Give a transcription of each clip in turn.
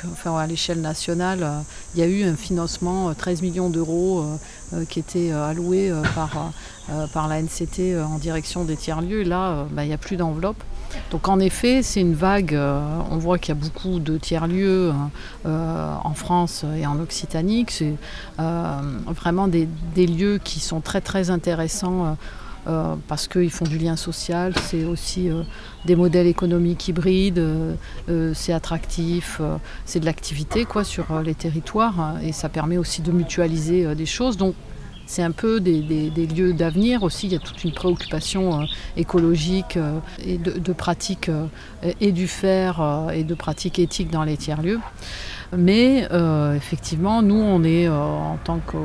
enfin à l'échelle nationale, il y a eu un financement 13 millions d'euros qui était alloué par la NCT en direction des tiers-lieux. Et là, il n'y a plus d'enveloppe. Donc en effet, c'est une vague. On voit qu'il y a beaucoup de tiers-lieux en France et en Occitanie. C'est vraiment des lieux qui sont très très intéressants parce qu'ils font du lien social. C'est aussi des modèles économiques hybrides. C'est attractif. C'est de l'activité sur les territoires et ça permet aussi de mutualiser des choses. Donc c'est un peu des lieux d'avenir aussi. Il y a toute une préoccupation écologique et de pratiques et du faire et de pratiques éthiques dans les tiers-lieux. Mais effectivement, nous, on est en tant que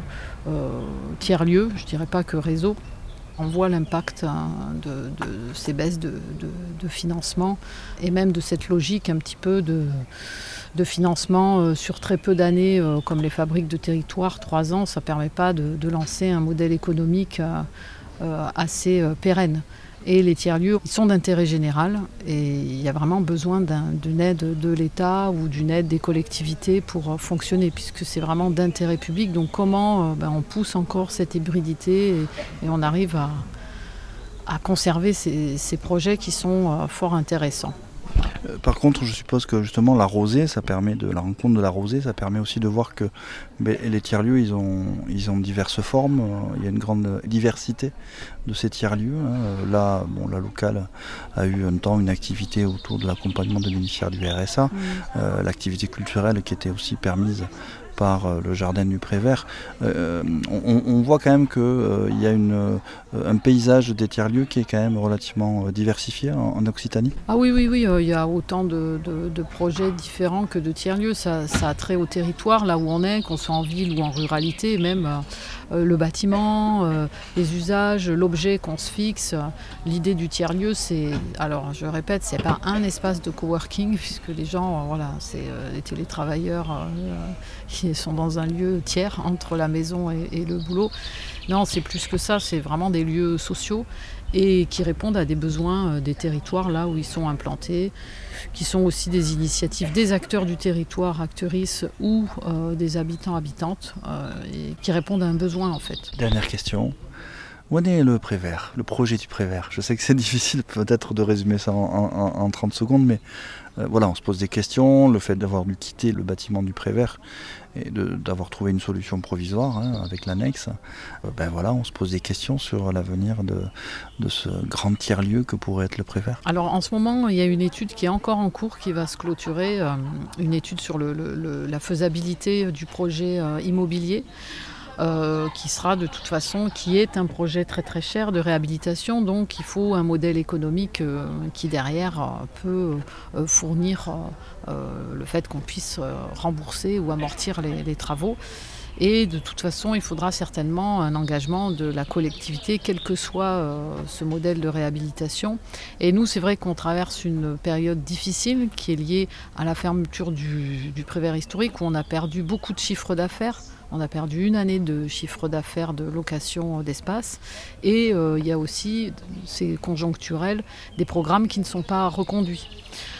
tiers-lieu, je ne dirais pas que réseau, on voit l'impact de ces baisses de financement et même de cette logique un petit peu de financement sur très peu d'années, comme les fabriques de territoire, 3 ans, ça ne permet pas de lancer un modèle économique assez pérenne. Et les tiers-lieux, ils sont d'intérêt général et il y a vraiment besoin d'une aide de l'État ou d'une aide des collectivités pour fonctionner, puisque c'est vraiment d'intérêt public. Donc comment on pousse encore cette hybridité et on arrive à conserver ces projets qui sont fort intéressants. Par contre, je suppose que justement la rosée, ça permet la rencontre de la rosée, ça permet aussi de voir que les tiers-lieux, ils ont diverses formes. Il y a une grande diversité de ces tiers-lieux. Là, la locale a eu un temps une activité autour de l'accompagnement des bénéficiaires du RSA, l'activité culturelle qui était aussi permise par le jardin du Prévert. On voit quand même qu'il y a un paysage des tiers-lieux qui est quand même relativement diversifié en Occitanie. Ah oui, il y a autant de projets différents que de tiers-lieux. Ça a trait au territoire, là où on est, qu'on soit en ville ou en ruralité, et même le bâtiment, les usages, l'objet qu'on se fixe. L'idée du tiers-lieu, alors je répète, c'est pas un espace de coworking, puisque les gens, c'est les télétravailleurs qui sont dans un lieu tiers entre la maison et le boulot. Non, c'est plus que ça, c'est vraiment des lieux sociaux et qui répondent à des besoins des territoires là où ils sont implantés, qui sont aussi des initiatives des acteurs du territoire, actrices ou des habitants, habitantes, et qui répondent à un besoin en fait. Dernière question. Où en est le Prévert, le projet du Prévert ? Je sais que c'est difficile peut-être de résumer ça en 30 secondes, mais on se pose des questions. Le fait d'avoir dû quitter le bâtiment du Prévert et d'avoir trouvé une solution provisoire avec l'annexe, on se pose des questions sur l'avenir de ce grand tiers-lieu que pourrait être le Prévert. Alors en ce moment, il y a une étude qui est encore en cours, qui va se clôturer, une étude sur la faisabilité du projet immobilier. Qui sera de toute façon, qui est un projet très très cher de réhabilitation, donc il faut un modèle économique qui derrière peut fournir le fait qu'on puisse rembourser ou amortir les travaux. Et de toute façon, il faudra certainement un engagement de la collectivité, quel que soit ce modèle de réhabilitation. Et nous, c'est vrai qu'on traverse une période difficile qui est liée à la fermeture du Prévert historique, où on a perdu beaucoup de chiffre d'affaires. On a perdu une année de chiffre d'affaires de location d'espace. Et il y a aussi, c'est conjoncturel, des programmes qui ne sont pas reconduits.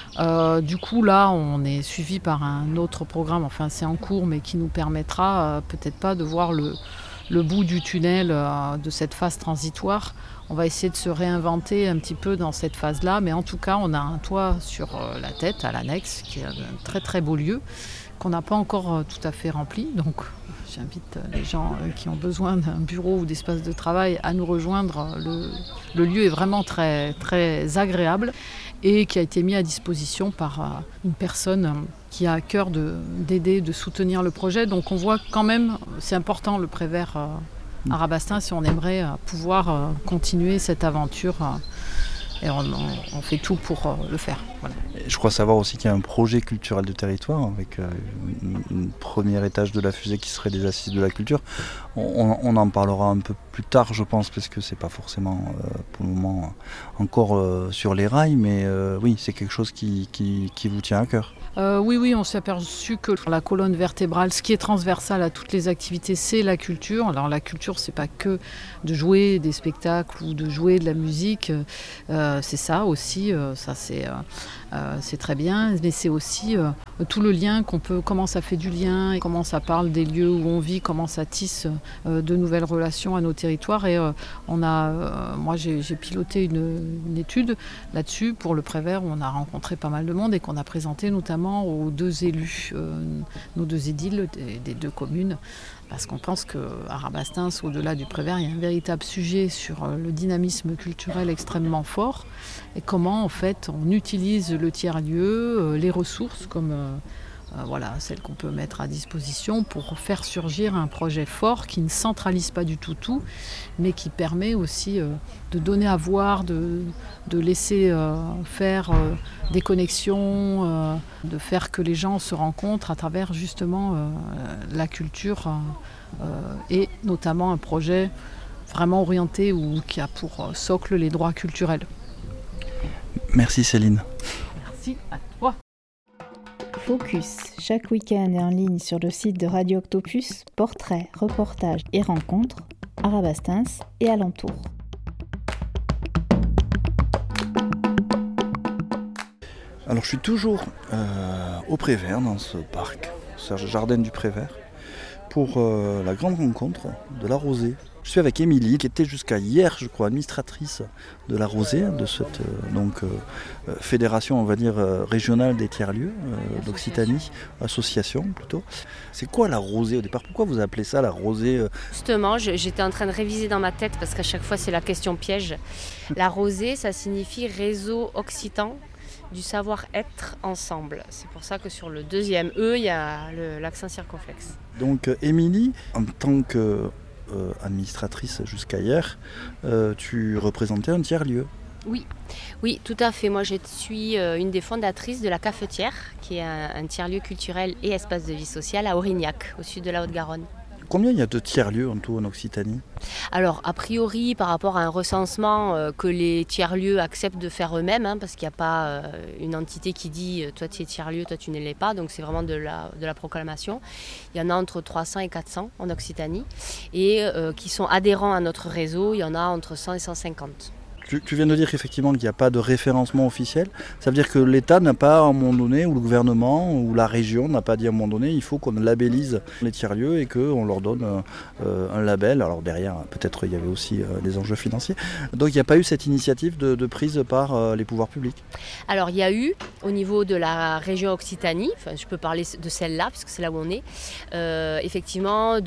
Du coup, là, on est suivi par un autre programme, enfin c'est en cours, mais qui nous permettra peut-être pas de voir le bout du tunnel de cette phase transitoire. On va essayer de se réinventer un petit peu dans cette phase-là, mais en tout cas, on a un toit sur la tête, à l'annexe, qui est un très très beau lieu, qu'on n'a pas encore tout à fait rempli. Donc, j'invite les gens qui ont besoin d'un bureau ou d'espace de travail à nous rejoindre. Le lieu est vraiment très, très agréable et qui a été mis à disposition par une personne qui a à cœur d'aider, de soutenir le projet. Donc on voit quand même, c'est important le Prévert à Rabastens, si on aimerait pouvoir continuer cette aventure. Et on fait tout pour le faire. Voilà. Je crois savoir aussi qu'il y a un projet culturel de territoire avec un premier étage de la fusée qui serait des assises de la culture. On en parlera un peu plus tard, je pense, parce que c'est pas forcément pour le moment encore sur les rails, mais oui, c'est quelque chose qui vous tient à cœur. Oui, on s'est aperçu que la colonne vertébrale, ce qui est transversal à toutes les activités, c'est la culture. Alors la culture, c'est pas que de jouer des spectacles ou de jouer de la musique, c'est ça aussi. Ça, c'est c'est très bien, mais c'est aussi tout le lien comment ça fait du lien, et comment ça parle des lieux où on vit, comment ça tisse de nouvelles relations à nos territoires. Et moi j'ai piloté une étude là-dessus pour le Prévert, où on a rencontré pas mal de monde et qu'on a présenté notamment aux 2 élus, nos 2 édiles des 2 communes. Parce qu'on pense qu'à Rabastens, au-delà du Prévert, il y a un véritable sujet sur le dynamisme culturel extrêmement fort et comment en fait on utilise le tiers-lieu, les ressources comme celles qu'on peut mettre à disposition pour faire surgir un projet fort qui ne centralise pas du tout, mais qui permet aussi de donner à voir, de laisser faire des connexions, de faire que les gens se rencontrent à travers justement la culture et notamment un projet vraiment orienté ou qui a pour socle les droits culturels. Merci Céline. Merci à toi. Focus, chaque week-end est en ligne sur le site de Radio Octopus, portraits, reportages et rencontres à Rabastens et alentours. Alors je suis toujours au Prévert, dans ce parc, ce jardin du Prévert, pour la grande rencontre de la Rosée. Je suis avec Émilie, qui était jusqu'à hier, je crois, administratrice de la Rosée, de cette fédération, on va dire, régionale des tiers-lieux d'Occitanie, association plutôt. C'est quoi la Rosée au départ ? Pourquoi vous appelez ça la Rosée ? Justement, j'étais en train de réviser dans ma tête, parce qu'à chaque fois c'est la question piège. La Rosée, ça signifie réseau occitan du savoir-être ensemble. C'est pour ça que sur le 2e E, il y a l'accent circonflexe. Donc Émilie, en tant que administratrice jusqu'à hier, tu représentais un tiers-lieu. Oui, tout à fait. Moi, je suis une des fondatrices de la Cafetière, qui est un tiers-lieu culturel et espace de vie sociale à Aurignac, au sud de la Haute-Garonne. Combien il y a de tiers-lieux en tout en Occitanie ? Alors, a priori, par rapport à un recensement que les tiers-lieux acceptent de faire eux-mêmes, parce qu'il n'y a pas une entité qui dit « toi tu es tiers-lieu, toi tu ne l'es pas », donc c'est vraiment de la proclamation. Il y en a entre 300 et 400 en Occitanie, et qui sont adhérents à notre réseau, il y en a entre 100 et 150. Tu viens de dire effectivement qu'il n'y a pas de référencement officiel. Ça veut dire que l'État n'a pas à un moment donné, ou le gouvernement, ou la région n'a pas dit à un moment donné, il faut qu'on labellise les tiers-lieux et qu'on leur donne un label. Alors derrière, peut-être il y avait aussi des enjeux financiers. Donc il n'y a pas eu cette initiative de prise par les pouvoirs publics. Alors il y a eu, au niveau de la région Occitanie, je peux parler de celle-là, puisque c'est là où on est, effectivement,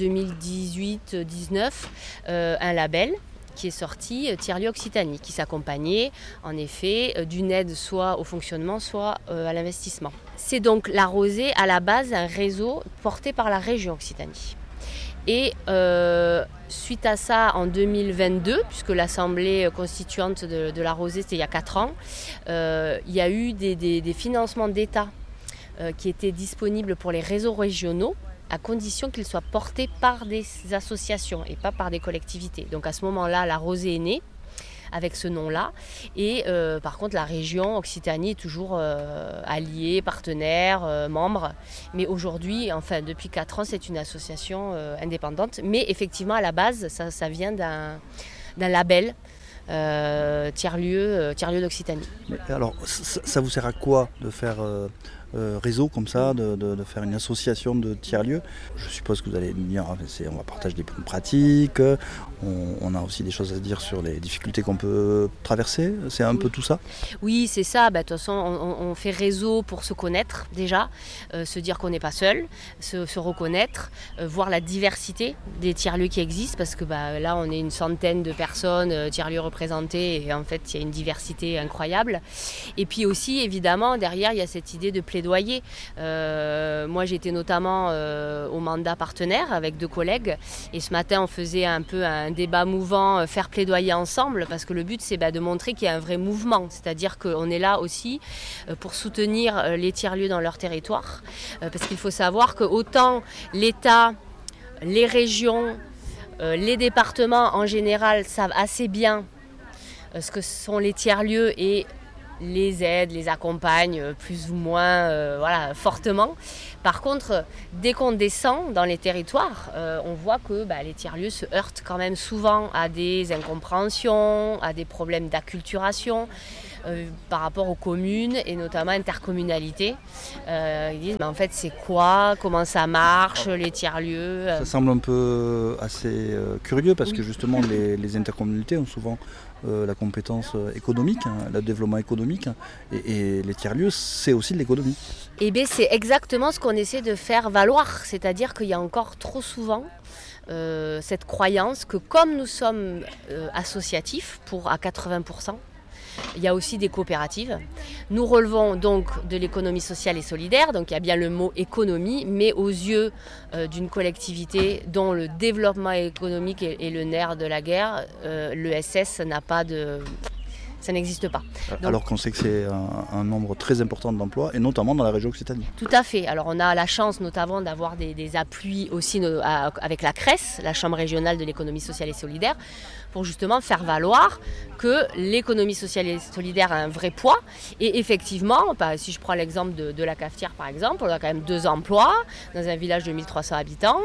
2018-19, un label qui est sorti, Tiers-lieu Occitanie, qui s'accompagnait en effet d'une aide soit au fonctionnement, soit à l'investissement. C'est donc la Rosée à la base un réseau porté par la région Occitanie. Et suite à ça, en 2022, puisque l'assemblée constituante de la Rosée, c'était il y a 4 ans, il y a eu des financements d'État qui étaient disponibles pour les réseaux régionaux, à condition qu'ils soient portés par des associations et pas par des collectivités. Donc à ce moment-là, la Rosée est née avec ce nom-là. Et par contre, la région Occitanie est toujours alliée, partenaire, membre. Mais aujourd'hui, enfin depuis 4 ans, c'est une association indépendante. Mais effectivement, à la base, ça vient d'un label tiers-lieu d'Occitanie. Mais alors, ça vous sert à quoi de faire réseau comme ça, de faire une association de tiers-lieux? Je suppose que vous allez me dire, on va partager des bonnes pratiques, on a aussi des choses à dire sur les difficultés qu'on peut traverser, c'est un peu tout ça? Oui, c'est ça. De toute façon, on fait réseau pour se connaître déjà, se dire qu'on n'est pas seul, se reconnaître, voir la diversité des tiers-lieux qui existent, parce que là, on est une centaine de personnes, tiers-lieux représentés, et en fait, il y a une diversité incroyable. Et puis aussi, évidemment, derrière, il y a cette idée de plaidoyer. Moi, j'étais notamment au mandat partenaire avec 2 collègues, et ce matin, on faisait un peu un débat mouvant, faire plaidoyer ensemble, parce que le but, c'est de montrer qu'il y a un vrai mouvement, c'est-à-dire qu'on est là aussi pour soutenir les tiers-lieux dans leur territoire, parce qu'il faut savoir que autant l'État, les régions, les départements en général savent assez bien ce que sont les tiers-lieux et les aident, les accompagnent plus ou moins fortement. Par contre, dès qu'on descend dans les territoires, on voit que les tiers-lieux se heurtent quand même souvent à des incompréhensions, à des problèmes d'acculturation par rapport aux communes et notamment intercommunalité. Ils disent mais en fait c'est quoi, comment ça marche, les tiers-lieux. Ça semble un peu assez curieux parce que justement les intercommunalités ont souvent la compétence économique, le développement économique et les tiers-lieux c'est aussi de l'économie. Et bien c'est exactement ce qu'on essaie de faire valoir, c'est-à-dire qu'il y a encore trop souvent cette croyance que comme nous sommes associatifs à 80%, il y a aussi des coopératives. Nous relevons donc de l'économie sociale et solidaire, donc il y a bien le mot économie, mais aux yeux d'une collectivité dont le développement économique est le nerf de la guerre, l'ESS ça n'existe pas. Donc, alors qu'on sait que c'est un nombre très important d'emplois, et notamment dans la région Occitanie. Tout à fait. Alors on a la chance notamment d'avoir des appuis aussi avec la CRES, la Chambre régionale de l'économie sociale et solidaire, pour justement faire valoir que l'économie sociale et solidaire a un vrai poids. Et effectivement, si je prends l'exemple de la cafetière par exemple, on a quand même 2 emplois dans un village de 1300 habitants.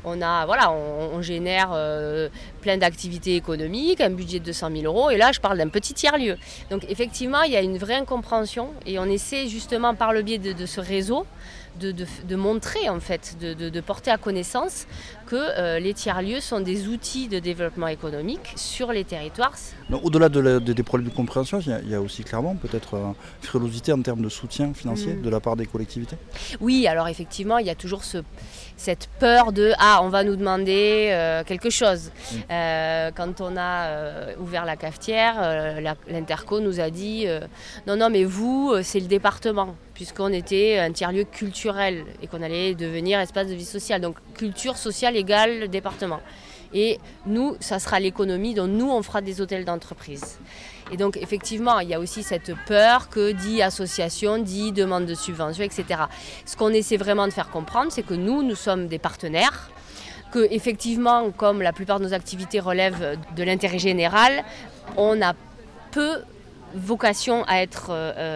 On génère plein d'activités économiques, un budget de 200 000 euros. Et là, je parle d'un petit tiers-lieu. Donc effectivement, il y a une vraie incompréhension et on essaie justement par le biais de ce réseau de montrer en fait, de porter à connaissance que les tiers-lieux sont des outils de développement économique sur les territoires. Donc, au-delà des problèmes de compréhension, il y a aussi clairement peut-être une frilosité en termes de soutien financier de la part des collectivités. Oui, alors effectivement, il y a toujours cette peur de « Ah, on va nous demander quelque chose ». Quand on a ouvert la cafetière, l'interco nous a dit « Non, mais vous, c'est le département ». Puisqu'on était un tiers-lieu culturel et qu'on allait devenir espace de vie sociale. Donc culture sociale égale département. Et nous, ça sera l'économie, donc nous, on fera des hôtels d'entreprise. Et donc effectivement, il y a aussi cette peur que dit association, dit demande de subvention, etc. Ce qu'on essaie vraiment de faire comprendre, c'est que nous sommes des partenaires, que effectivement, comme la plupart de nos activités relèvent de l'intérêt général, on a peu vocation à être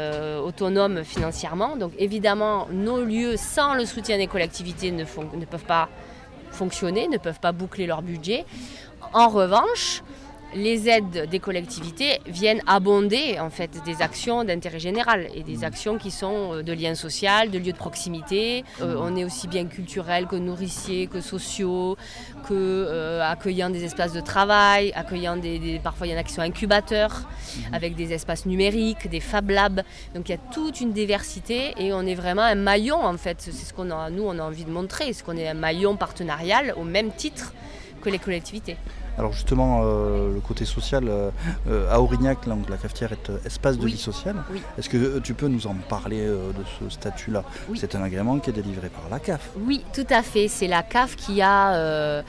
autonome financièrement. Donc évidemment, nos lieux, sans le soutien des collectivités, ne peuvent pas fonctionner, ne peuvent pas boucler leur budget. En revanche, les aides des collectivités viennent abonder en fait des actions d'intérêt général et des actions qui sont de lien social, de lieux de proximité. On est aussi bien culturel que nourricier, que sociaux, que accueillant des espaces de travail, accueillant parfois il y en a qui sont incubateurs avec des espaces numériques, des Fab Labs. Donc il y a toute une diversité et on est vraiment un maillon en fait. C'est ce qu'on a envie de montrer, c'est qu'on est un maillon partenarial au même titre que les collectivités. Alors justement, le côté social, à Aurignac, donc, la cafetière est espace de vie sociale. Oui. Est-ce que tu peux nous en parler de ce statut-là ? Oui. C'est un agrément qui est délivré par la CAF. Oui, tout à fait. C'est la CAF qui a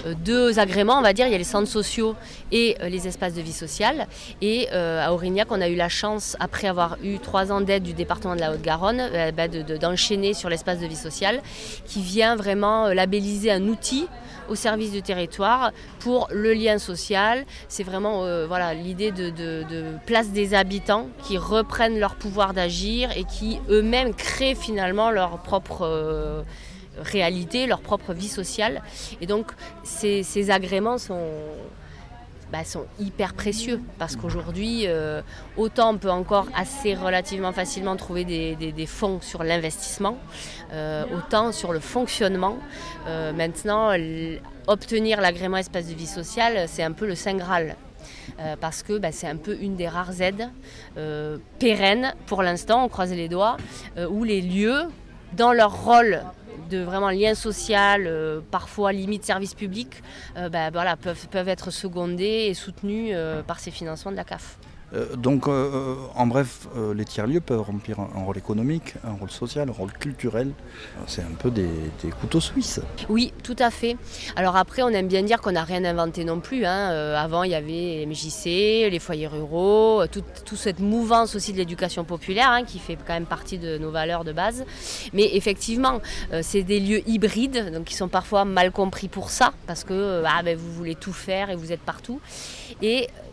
2 agréments, on va dire. Il y a les centres sociaux et les espaces de vie sociale. Et à Aurignac, on a eu la chance, après avoir eu 3 ans d'aide du département de la Haute-Garonne, d'enchaîner sur l'espace de vie sociale, qui vient vraiment labelliser un outil au service du territoire pour le lien social. C'est vraiment l'idée de place des habitants qui reprennent leur pouvoir d'agir et qui eux-mêmes créent finalement leur propre réalité, leur propre vie sociale. Et donc ces agréments sont hyper précieux parce qu'aujourd'hui, autant on peut encore assez relativement facilement trouver des fonds sur l'investissement, autant sur le fonctionnement. Maintenant, obtenir l'agrément espace de vie sociale, c'est un peu le Saint Graal. Parce que c'est un peu une des rares aides pérennes pour l'instant, on croise les doigts, où les lieux, dans leur rôle de vraiment lien social, parfois limite service public, peuvent être secondés et soutenus par ces financements de la CAF. Donc, en bref, les tiers-lieux peuvent remplir un rôle économique, un rôle social, un rôle culturel. C'est un peu des couteaux suisses. Oui, tout à fait. Alors après, on aime bien dire qu'on n'a rien inventé non plus. Avant, il y avait les MJC, les foyers ruraux, toute cette mouvance aussi de l'éducation populaire qui fait quand même partie de nos valeurs de base. Mais effectivement, c'est des lieux hybrides, donc qui sont parfois mal compris pour ça, parce que vous voulez tout faire et vous êtes partout. Et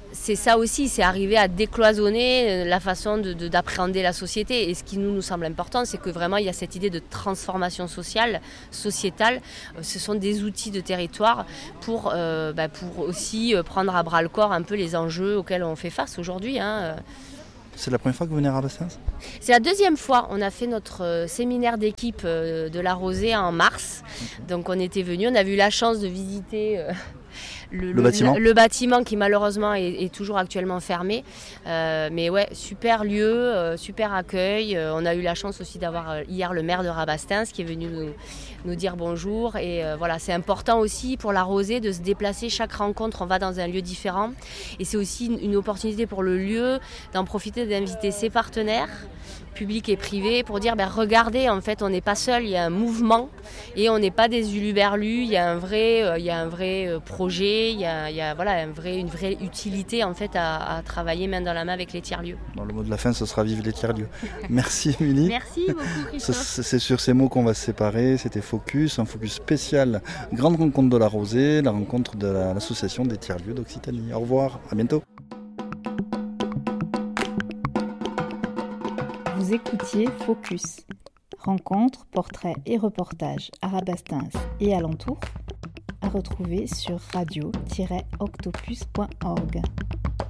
c'est ça aussi, c'est arriver à décloisonner la façon d'appréhender la société. Et ce qui nous semble important, c'est que vraiment il y a cette idée de transformation sociétale. Ce sont des outils de territoire pour aussi prendre à bras le corps un peu les enjeux auxquels on fait face aujourd'hui. C'est la première fois que vous venez à Rabastens ? C'est la deuxième fois. On a fait notre séminaire d'équipe de la Rosée en mars. Donc on était venus, on a eu la chance de visiter le bâtiment qui malheureusement est toujours actuellement fermé. Mais ouais, super lieu, super accueil. On a eu la chance aussi d'avoir hier le maire de Rabastens qui est venu nous dire bonjour. Et voilà, c'est important aussi pour la Rosée de se déplacer. Chaque rencontre, on va dans un lieu différent. Et c'est aussi une opportunité pour le lieu d'en profiter, d'inviter ses partenaires, public et privé, pour dire regardez, en fait on n'est pas seul, il y a un mouvement et on n'est pas des huluberlus, il y a un vrai projet, il y a une vraie utilité en fait à travailler main dans la main avec les tiers-lieux. Bon, le mot de la fin, ce sera vive les tiers-lieux. Merci Émilie. Merci beaucoup Christophe. C'est sur ces mots qu'on va se séparer. C'était Focus, un focus spécial grande rencontre de la Rosée, la rencontre de l'association des tiers-lieux d'Occitanie. Au revoir, à bientôt. Vous écoutiez Focus. Rencontres, portraits et reportages à Rabastens et alentours, à retrouver sur radio-octopus.org.